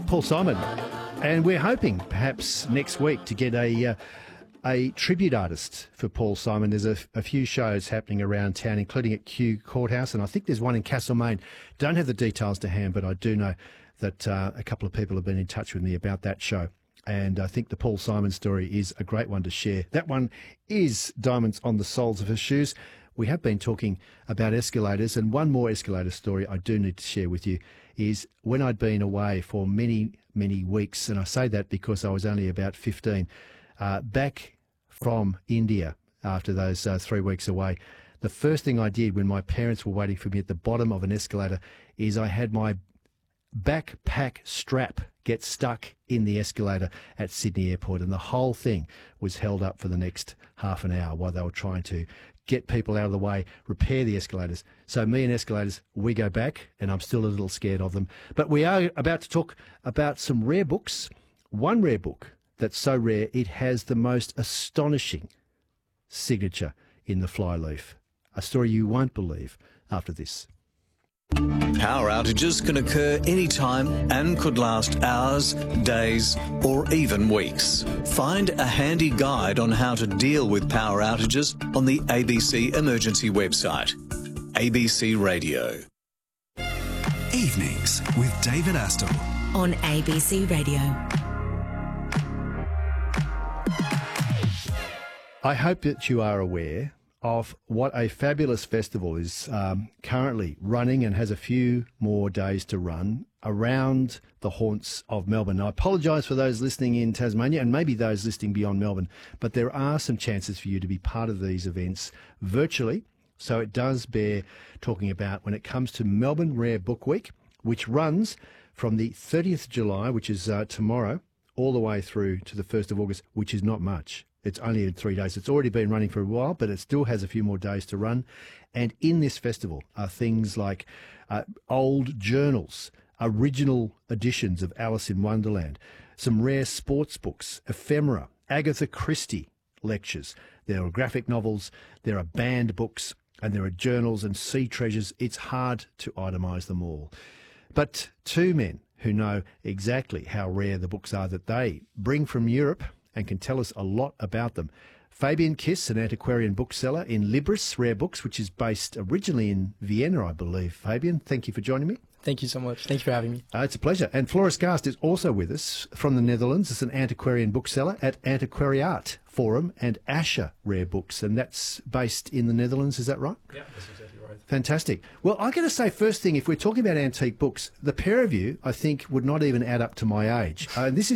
Paul Simon. And we're hoping perhaps next week to get a tribute artist for Paul Simon. There's a few shows happening around town, including at Kew Courthouse, and I think there's one in Castlemaine. Don't have the details to hand, but I do know that a couple of people have been in touch with me about that show. And I think the Paul Simon story is a great one to share. That one is Diamonds on the Soles of Her Shoes. We have been talking about escalators, and one more escalator story I do need to share with you is when I'd been away for many, many weeks, and I say that because I was only about 15, back from India after those 3 weeks away, the first thing I did when my parents were waiting for me at the bottom of an escalator is I had my backpack strap get stuck in the escalator at Sydney Airport, and the whole thing was held up for the next half an hour while they were trying to get people out of the way, repair the escalators. So me and escalators, we go back, and I'm still a little scared of them. But we are about to talk about some rare books. One rare book that's so rare it has the most astonishing signature in the flyleaf. A story you won't believe after this. Power outages can occur anytime and could last hours, days, or even weeks. Find a handy guide on how to deal with power outages on the ABC Emergency website. ABC Radio. Evenings with David Astle on ABC Radio. I hope that you are aware of what a fabulous festival is currently running and has a few more days to run around the haunts of Melbourne. I apologise for those listening in Tasmania and maybe those listening beyond Melbourne, but there are some chances for you to be part of these events virtually. So it does bear talking about when it comes to Melbourne Rare Book Week, which runs from the 30th of July, which is tomorrow, all the way through to the 1st of August, which is not much. It's only in 3 days. It's already been running for a while, but it still has a few more days to run. And in this festival are things like old journals, original editions of Alice in Wonderland, some rare sports books, ephemera, Agatha Christie lectures. There are graphic novels, there are banned books, and there are journals and sea treasures. It's hard to itemise them all. But two men who know exactly how rare the books are that they bring from Europe and can tell us a lot about them. Fabian Kiss, an antiquarian bookseller in Libris Rare Books, which is based originally in Vienna, I believe. Fabian, thank you for joining me. Thank you so much. Thank you for having me. It's a pleasure. And Floris Gast is also with us from the Netherlands. It's an antiquarian bookseller at Antiquariat Forum and Asher Rare Books, and that's based in the Netherlands. Is that right? Yeah, that's exactly right. Fantastic. Well, I'm going to say first thing, if we're talking about antique books, the pair of you, I think, would not even add up to my age.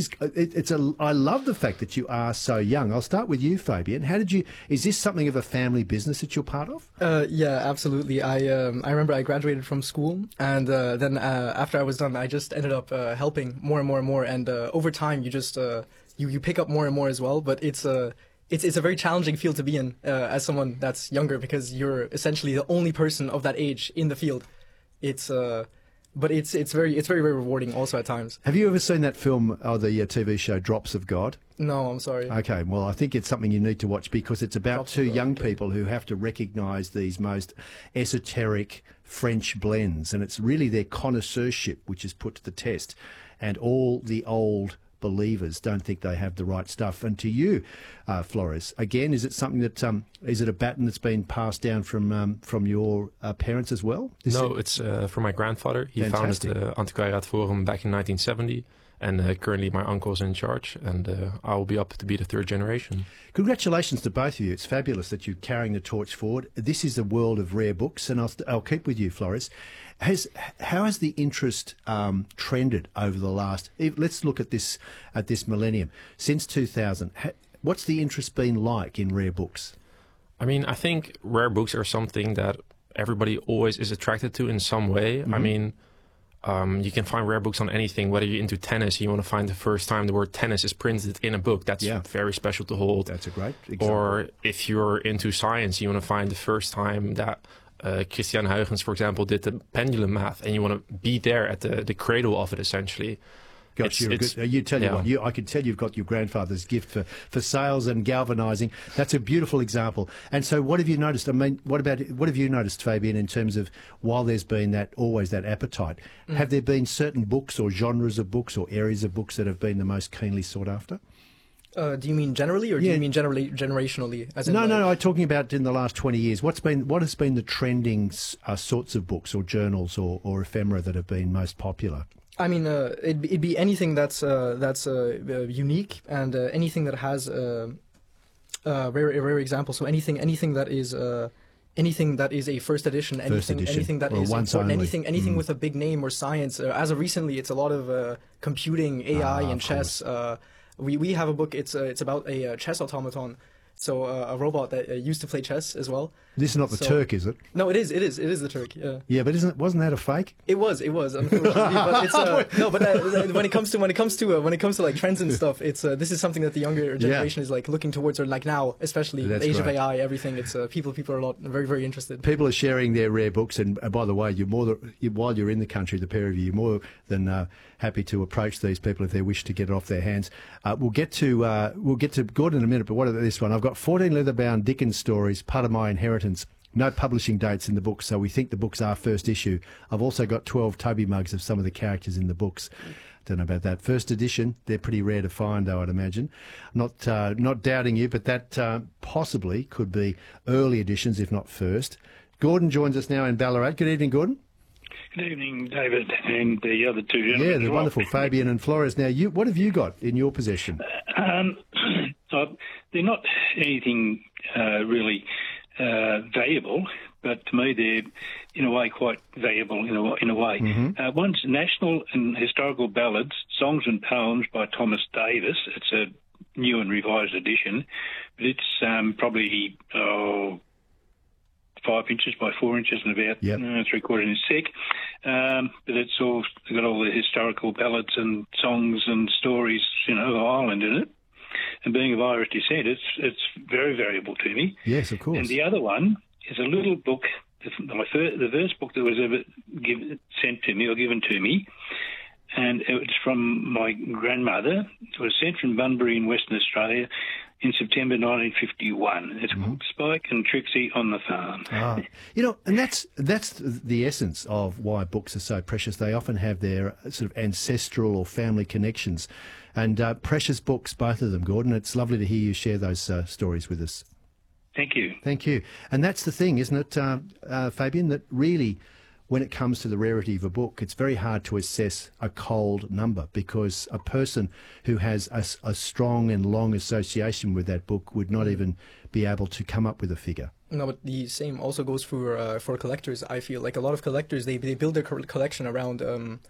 I love the fact that you are so young. I'll start with you, Fabian. Is this something of a family business that you're part of? Yeah, absolutely. I remember I graduated from school, and then after I was done, I just ended up helping more and more and more. And over time, you just you pick up more and more as well. But it's a very challenging field to be in as someone that's younger, because you're essentially the only person of that age in the field. But it's very, very rewarding also at times. Have you ever seen that film or the TV show Drops of God? No, I'm sorry. Okay, well, I think it's something you need to watch because it's about two young people who have to recognise these most esoteric French blends, and it's really their connoisseurship which is put to the test, and all the old believers don't think they have the right stuff. And to you, Floris, again, is it something that is it a baton that's been passed down from your parents as well? It's from my grandfather. He founded the Antiquariat Forum back in 1970. And currently my uncle's in charge, and I will be up to be the third generation. Congratulations to both of you. It's fabulous that you're carrying the torch forward. This is a world of rare books, and I'll keep with you, Floris. How has the interest trended over the last... Let's look at this millennium. Since 2000, what's the interest been like in rare books? I mean, I think rare books are something that everybody always is attracted to in some way. Mm-hmm. I mean... you can find rare books on anything, whether you're into tennis, you want to find the first time the word tennis is printed in a book. That's very special to hold. That's a great example. Or if you're into science, you want to find the first time that Christian Huygens, for example, did the pendulum math, and you want to be there at the cradle of it, essentially. Gosh, you're a good. You tell you what, I can tell you've got your grandfather's gift for sales and galvanising. That's a beautiful example. And so, what have you noticed? I mean, what have you noticed, Fabian, in terms of while there's been always that appetite, have there been certain books or genres of books or areas of books that have been the most keenly sought after? Do you mean generally, or do you mean generationally? As in No. I'm talking about in the last 20 years. What has been the trending sorts of books or journals or ephemera that have been most popular? I mean, it'd be anything that's unique, and anything that has a rare example. So anything that is a first edition, anything that is important, anything with a big name or science. As of recently, it's a lot of computing, AI, and chess. We have a book. It's about a chess automaton. So a robot that used to play chess as well. This is not the Turk, is it? No, it is the Turk. Yeah. Yeah, but wasn't that a fake? It was. Unfortunately, but it's no. But when it comes to like trends and stuff, it's this is something that the younger generation is like looking towards, or like now, especially the age of AI, everything. It's people are very, very interested. People are sharing their rare books, and by the way, while you're in the country, the pair of you, you're more than happy to approach these people if they wish to get it off their hands. We'll get to Gordon in a minute, but what about this one? I've got 14 leather-bound Dickens stories, part of my inheritance. No publishing dates in the books, so we think the books are first issue. I've also got 12 Toby mugs of some of the characters in the books. Don't know about that. First edition, they're pretty rare to find, though, I'd imagine. Not doubting you, but that possibly could be early editions, if not first. Gordon joins us now in Ballarat. Good evening, Gordon. Good evening, David, and the other two gentlemen. Yeah, they're wonderful, Fabian and Flores. Now, what have you got in your possession? They're not anything really valuable, but to me they're, in a way, quite valuable in a way. Mm-hmm. One's National and Historical Ballads, Songs and Poems by Thomas Davis. It's a new and revised edition, but it's probably 5 inches by 4 inches and about 3/4 inch thick. But it's got all the historical ballads and songs and stories, of Ireland in it. And being of Irish descent, it's very valuable to me. Yes, of course. And the other one is a little book, the first book that was ever sent to me or given to me, and it was from my grandmother. It was sent from Bunbury in Western Australia in September 1951. It's called Spike and Trixie on the Farm. And that's the essence of why books are so precious. They often have their sort of ancestral or family connections. And precious books, both of them, Gordon. It's lovely to hear you share those stories with us. Thank you. Thank you. And that's the thing, isn't it, Fabian, that really, when it comes to the rarity of a book, it's very hard to assess a cold number, because a person who has a strong and long association with that book would not even be able to come up with a figure. No, but the same also goes for collectors. I feel like a lot of collectors, they build their collection around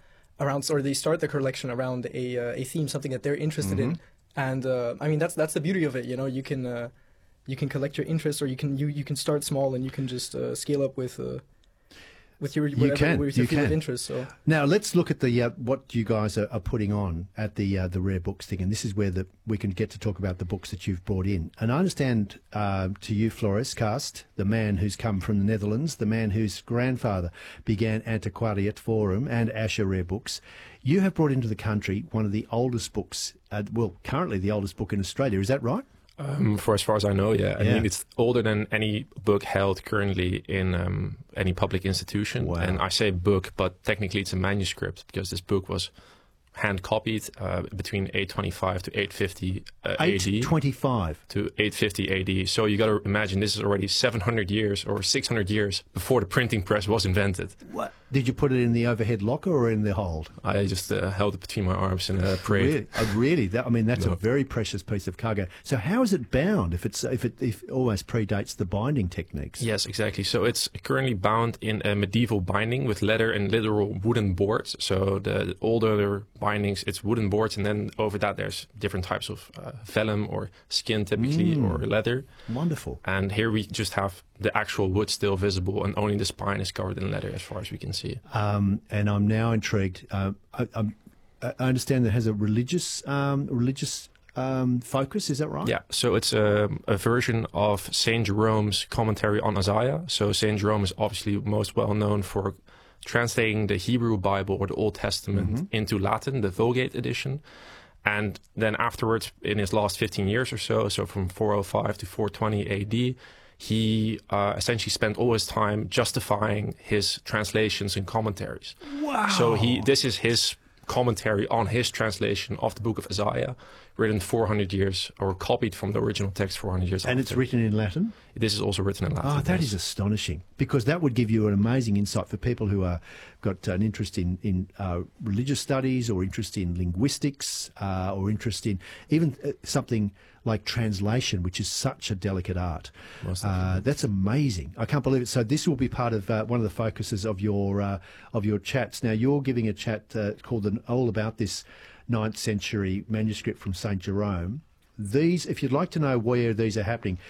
or they start their collection around a theme, something that they're interested in. And I mean, that's the beauty of it. You can collect your interests, or you can start small and you can just scale up with your field of interest. So now let's look at the what you guys are putting on at the Rare Books thing, and this is where we can get to talk about the books that you've brought in. And I understand to you, Floris Cast, the man who's come from the Netherlands, the man whose grandfather began Antiquariat Forum and Asher Rare Books, you have brought into the country one of the oldest books, currently the oldest book in Australia. Is that right? For as far as I know, yeah. I mean, it's older than any book held currently in any public institution. Wow. And I say book, but technically it's a manuscript, because this book was hand copied between 825 to 850 AD. 825 to 850 AD. So you got to imagine this is already 700 years or 600 years before the printing press was invented. What? Did you put it in the overhead locker or in the hold? I just held it between my arms and prayed. Really? That's a very precious piece of cargo. So how is it bound if it almost predates the binding techniques? Yes, exactly. So it's currently bound in a medieval binding with leather and literal wooden boards. So the older bindings, it's wooden boards, and then over that there's different types of vellum or skin typically, or leather. Wonderful. And here we just have the actual wood still visible, and only the spine is covered in leather as far as we can see. And I'm now intrigued. I understand that it has a religious focus, is that right? Yeah, so it's a version of St. Jerome's commentary on Isaiah. So St. Jerome is obviously most well known for translating the Hebrew Bible or the Old Testament into Latin, the Vulgate edition. And then afterwards, in his last 15 years or so from 405 to 420 AD, he essentially spent all his time justifying his translations and commentaries. Wow. So this is his commentary on his translation of the book of Isaiah, written 400 years, or copied from the original text 400 years And after. it's written in Latin? This is also written in Latin. Oh, that is astonishing, because that would give you an amazing insight for people who are got an interest in religious studies, or interest in linguistics, or interest in even something like translation, which is such a delicate art. That's amazing. I can't believe it. So this will be part of one of the focuses of your chats. Now, you're giving a chat called All About This 9th Century Manuscript from St. Jerome. These, if you'd like to know where these are happening,